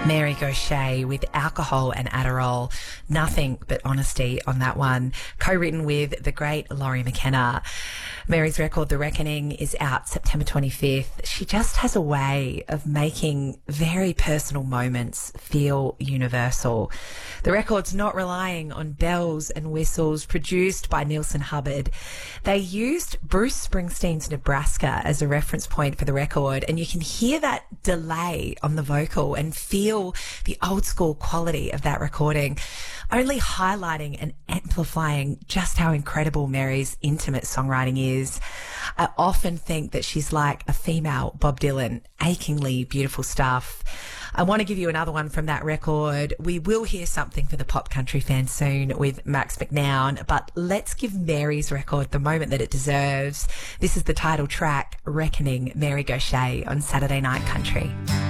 Mary Gauthier with Alcohol and Adderall. Nothing but honesty on that one. Co-written with the great Laurie McKenna. Mary's record, The Reckoning, is out September 25th. She just has a way of making very personal moments feel universal. The record's not relying on bells and whistles, produced by Nielsen Hubbard. They used Bruce Springsteen's Nebraska as a reference point for the record, and you can hear that delay on the vocal and feel the old school quality of that recording, only highlighting and amplifying just how incredible Mary's intimate songwriting is. I often think that she's like a female Bob Dylan, achingly beautiful stuff. I want to give you another one from that record. We will hear something for the pop country fans soon with Max McNown, but let's give Mary's record the moment that it deserves. This is the title track, Reckoning, Mary Gauthier on Saturday Night Country.